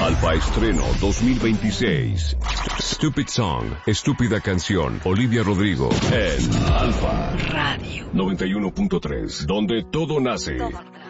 Alfa Estreno 2026. Stupid Song, Estúpida Canción, Olivia Rodrigo, en Alfa Radio 91.3, donde todo nace.